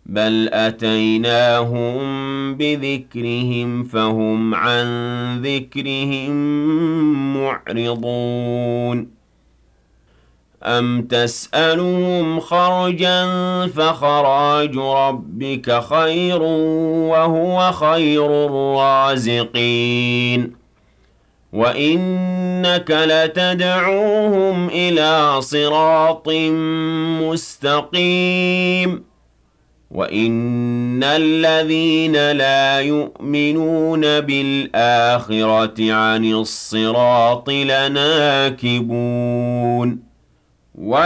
بل أتيناهم بذكرهم فهم عن ذكرهم معرضون أم تسألهم خرجا فخراج ربك خير وهو خير الرازقين وإنك لتدعوهم إلى صراط مستقيم وإن الذين لا يؤمنون بالآخرة عن الصراط لناكبون